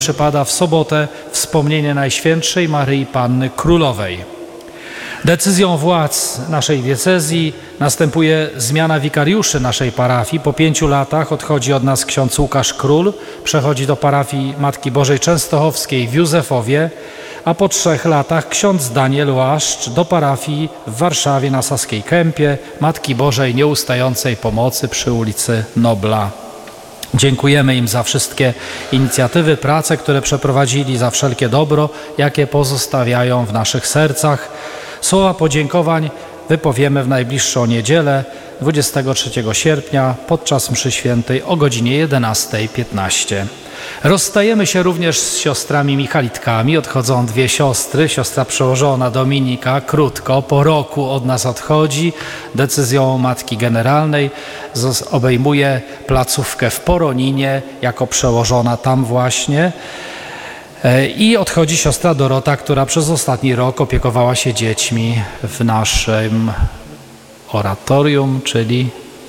przypada w sobotę wspomnienie Najświętszej Maryi Panny Królowej. Decyzją władz naszej diecezji następuje zmiana wikariuszy naszej parafii. Po 5 latach odchodzi od nas ksiądz Łukasz Król, przechodzi do parafii Matki Bożej Częstochowskiej w Józefowie, a po 3 latach ksiądz Daniel Łaszcz do parafii w Warszawie na Saskiej Kępie Matki Bożej Nieustającej Pomocy przy ulicy Nobla. Dziękujemy im za wszystkie inicjatywy, prace, które przeprowadzili, za wszelkie dobro, jakie pozostawiają w naszych sercach. Słowa podziękowań wypowiemy w najbliższą niedzielę, 23 sierpnia, podczas mszy świętej o godzinie 11:15. Rozstajemy się również z siostrami Michalitkami. Odchodzą 2 siostry. Siostra przełożona Dominika krótko, po roku od nas odchodzi. Decyzją Matki Generalnej obejmuje placówkę w Poroninie jako przełożona tam właśnie. I odchodzi siostra Dorota, która przez ostatni rok opiekowała się dziećmi w naszym oratorium, czyli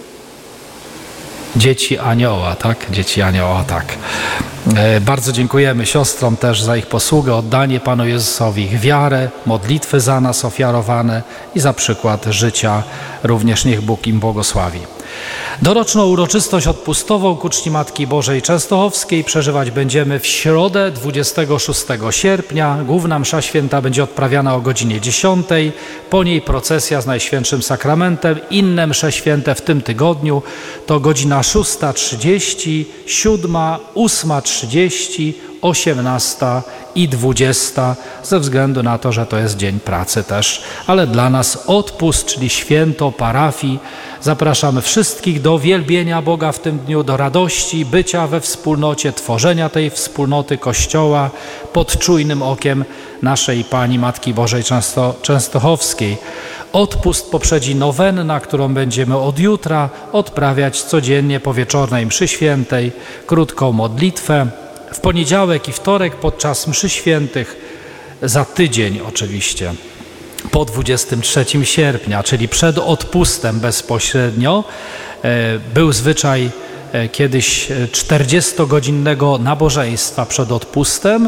Dzieci Anioła, tak? Dzieci Anioła, tak. Bardzo dziękujemy siostrom też za ich posługę, oddanie Panu Jezusowi, ich wiarę, modlitwy za nas ofiarowane i za przykład życia. Również niech Bóg im błogosławi. Doroczną uroczystość odpustową ku czci Matki Bożej Częstochowskiej przeżywać będziemy w środę 26 sierpnia. Główna msza święta będzie odprawiana o godzinie 10. Po niej procesja z Najświętszym Sakramentem. Inne msze święte w tym tygodniu to godzina 6:30, 7, 8:30, 18 i 20, ze względu na to, że to jest dzień pracy też, ale dla nas odpust, czyli święto parafii. Zapraszamy wszystkich do wielbienia Boga w tym dniu, do radości, bycia we wspólnocie, tworzenia tej wspólnoty Kościoła pod czujnym okiem naszej Pani Matki Bożej Częstochowskiej. Odpust poprzedzi nowenna, którą będziemy od jutra odprawiać codziennie po wieczornej mszy świętej, krótką modlitwę. W poniedziałek i wtorek podczas mszy świętych, za tydzień oczywiście, po 23 sierpnia, czyli przed odpustem bezpośrednio, był zwyczaj kiedyś 40-godzinnego nabożeństwa przed odpustem.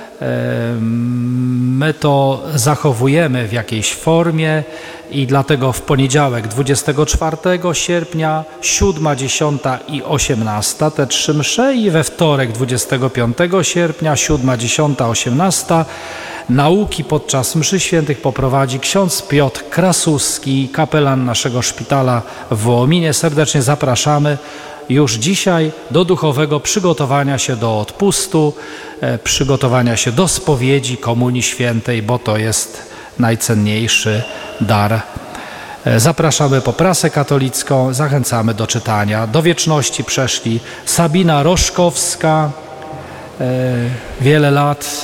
My to zachowujemy w jakiejś formie i dlatego w poniedziałek 24 sierpnia, 7, 10 i 18 te 3 msze i we wtorek 25 sierpnia, 7, 10, 18 nauki podczas mszy świętych poprowadzi ksiądz Piotr Krasuski, kapelan naszego szpitala w Wołominie. Serdecznie zapraszamy już dzisiaj do duchowego przygotowania się do odpustu, przygotowania się do spowiedzi, komunii świętej, bo to jest najcenniejszy dar. Zapraszamy po prasę katolicką, zachęcamy do czytania. Do wieczności przeszli Sabina Roszkowska, wiele lat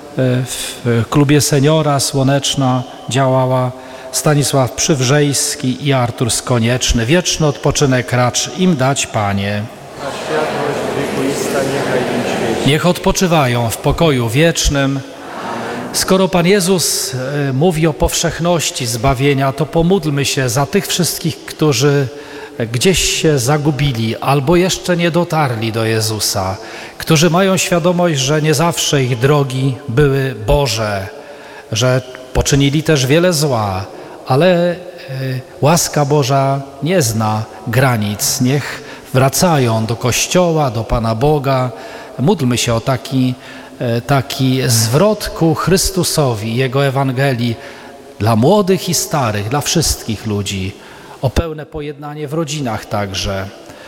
w klubie Seniora Słoneczna działała, Stanisław Przywrzejski i Artur Skonieczny. Wieczny odpoczynek racz im dać, Panie. A światłość wiekuista niechaj im świeci. Niech odpoczywają w pokoju wiecznym. Skoro Pan Jezus mówi o powszechności zbawienia, to pomódlmy się za tych wszystkich, którzy gdzieś się zagubili albo jeszcze nie dotarli do Jezusa, którzy mają świadomość, że nie zawsze ich drogi były Boże, że poczynili też wiele zła, ale łaska Boża nie zna granic. Niech wracają do Kościoła, do Pana Boga. Módlmy się o taki zwrot ku Chrystusowi, Jego Ewangelii dla młodych i starych, dla wszystkich ludzi, o pełne pojednanie w rodzinach także,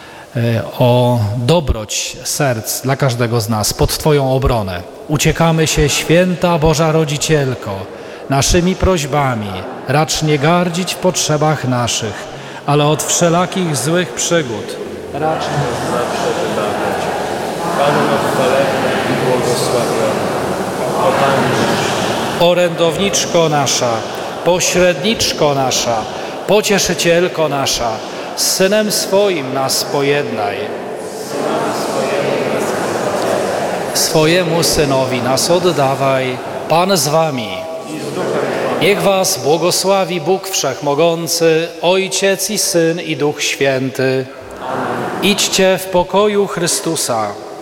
o dobroć serc dla każdego z nas, pod Twoją obronę. Uciekamy się, święta Boża Rodzicielko, naszymi prośbami, racz nie gardzić w potrzebach naszych, ale od wszelakich złych przygód racz nas Zawsze wybawiać. Panno chwalebna i błogosławiona, o Pani nasza, orędowniczko nasza, pośredniczko nasza, pocieszycielko nasza, z Synem swoim nas pojednaj. Swojemu Synowi nas oddawaj. Pan z wami. Niech was błogosławi Bóg Wszechmogący, Ojciec i Syn i Duch Święty. Idźcie w pokoju Chrystusa.